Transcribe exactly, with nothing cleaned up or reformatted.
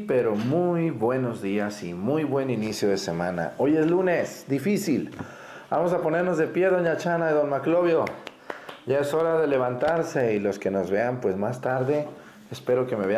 pero muy buenos días y muy buen inicio de semana. Hoy es lunes, difícil. Vamos a ponernos de pie, doña Chana y don Maclovio. Ya es hora de levantarse y los que nos vean pues más tarde, espero que me vean